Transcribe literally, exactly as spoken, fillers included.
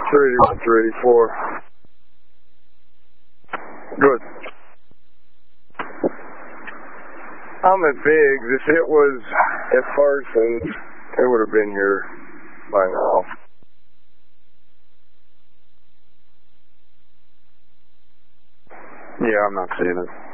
three eighty-one, three eighty-four. Good. I'm at Biggs. If it was at Parsons, it would have been here by now. Yeah, I'm not seeing it.